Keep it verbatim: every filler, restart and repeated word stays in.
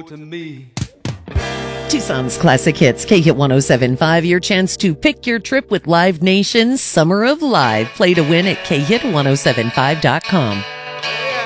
more to me. Tucson's Classic Hits, K-Hit one oh seven point five. Your chance to pick your trip with Live Nation's Summer of Live. Play to win at K hit ten seventy-five dot com.